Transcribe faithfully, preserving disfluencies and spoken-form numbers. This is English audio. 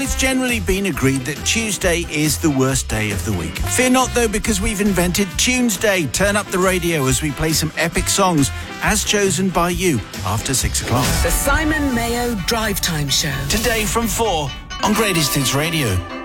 it's generally been agreed that Tuesday is the worst day of the week. Fear not, though, because we've invented Tuesday. Turn up the radio as we play some epic songs, as chosen by you, after six o'clock. The Simon Mayo Drive Time Show. Today from four on Greatest Hits Radio.